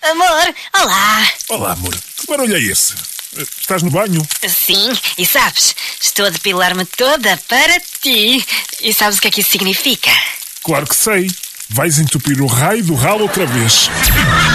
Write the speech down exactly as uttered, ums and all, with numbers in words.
Amor, olá. Olá, amor. Que barulho é esse? Estás no banho? Sim, e sabes, estou a depilar-me toda para ti. E sabes o que é que isso significa? Claro que sei. Vais entupir o raio do ralo outra vez.